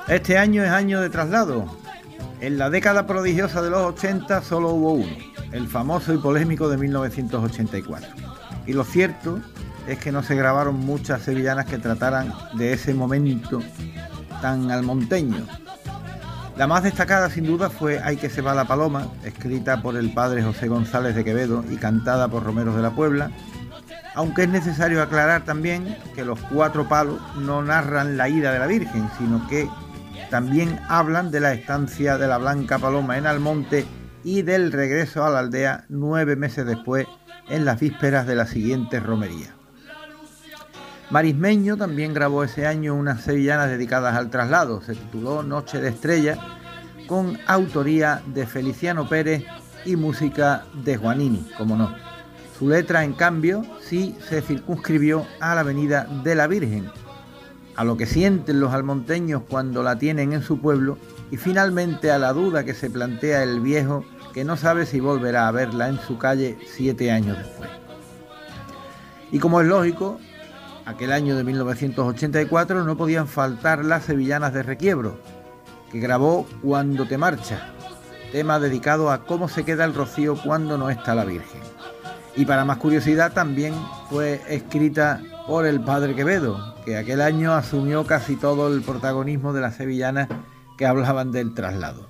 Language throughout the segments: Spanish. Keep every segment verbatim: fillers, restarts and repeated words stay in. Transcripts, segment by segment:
Este año es año de traslado. En la década prodigiosa de los ochenta solo hubo uno, el famoso y polémico de mil novecientos ochenta y cuatro. Y lo cierto es que no se grabaron muchas sevillanas que trataran de ese momento tan almonteño. La más destacada sin duda fue Ay que se va la paloma, escrita por el padre José González de Quevedo y cantada por Romeros de la Puebla, aunque es necesario aclarar también que los cuatro palos no narran la ida de la Virgen, sino que también hablan de la estancia de la Blanca Paloma en Almonte y del regreso a la aldea nueve meses después, en las vísperas de la siguiente romería. Marismeño también grabó ese año unas sevillanas dedicadas al traslado. Se tituló Noche de Estrella, con autoría de Feliciano Pérez y música de Juanini, como no. Su letra, en cambio, sí se circunscribió a la Avenida de la Virgen, a lo que sienten los almonteños cuando la tienen en su pueblo y finalmente a la duda que se plantea el viejo, que no sabe si volverá a verla en su calle siete años después. Y como es lógico, aquel año de mil novecientos ochenta y cuatro no podían faltar las sevillanas de Requiebro, que grabó Cuando te marchas, tema dedicado a cómo se queda el rocío cuando no está la Virgen. Y para más curiosidad también fue escrita por el padre Quevedo, que aquel año asumió casi todo el protagonismo de las sevillanas que hablaban del traslado.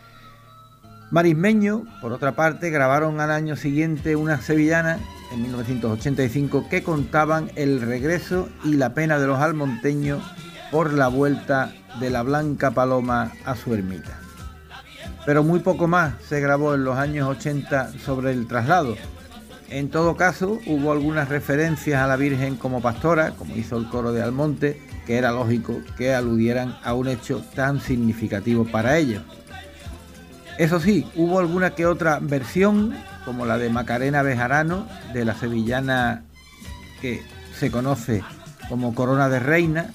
Marismeño, por otra parte, grabaron al año siguiente unas sevillanas, en mil novecientos ochenta y cinco, que contaban el regreso y la pena de los almonteños por la vuelta de la Blanca Paloma a su ermita. Pero muy poco más se grabó en los años ochenta sobre el traslado. En todo caso, hubo algunas referencias a la Virgen como pastora, como hizo el coro de Almonte, que era lógico que aludieran a un hecho tan significativo para ellos. Eso sí, hubo alguna que otra versión, como la de Macarena Bejarano, de la sevillana que se conoce como Corona de Reina,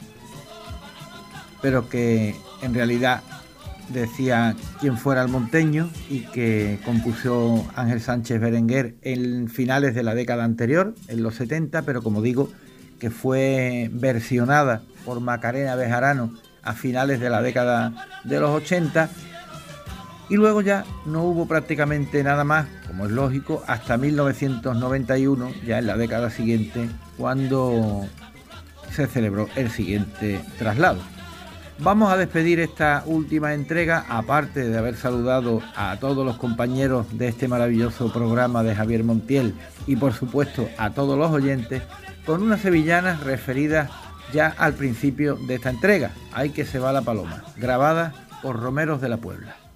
pero que en realidad decía quién fuera almonteño y que compuso Ángel Sánchez Berenguer en finales de la década anterior, en los setenta, pero como digo, que fue versionada por Macarena Bejarano a finales de la década de los ochenta, y luego ya no hubo prácticamente nada más, como es lógico, hasta mil novecientos noventa y uno, ya en la década siguiente, cuando se celebró el siguiente traslado. Vamos a despedir esta última entrega, aparte de haber saludado a todos los compañeros de este maravilloso programa de Javier Montiel y por supuesto a todos los oyentes, con unas sevillanas referidas ya al principio de esta entrega, Ay que se va la paloma, grabadas por Romeros de la Puebla.